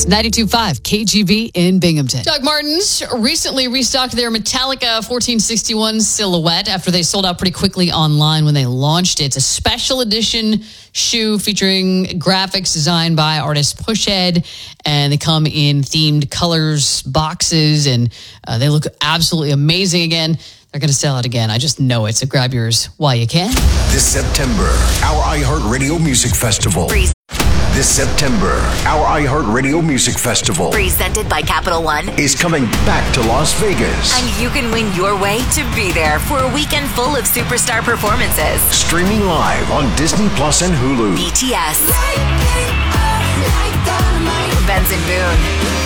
It's 92.5 KGB in Binghamton. Doc Martens recently restocked their Metallica 1461 silhouette after they sold out pretty quickly online when they launched it. It's a special edition shoe featuring graphics designed by artist Pushhead, and they come in themed colors, boxes, and they look absolutely amazing again. They're going to sell out again. I just know it, so grab yours while you can. This September, our iHeartRadio Music Festival. This September, our iHeartRadio Music Festival, presented by Capital One, is coming back to Las Vegas. And you can win your way to be there for a weekend full of superstar performances. Streaming live on Disney Plus and Hulu. BTS, Benson Boone,